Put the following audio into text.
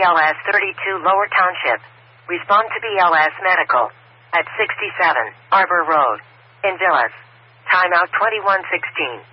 BLS 32 Lower Township. Respond to BLS Medical at 67 Arbor Road in Villas. Timeout 2116.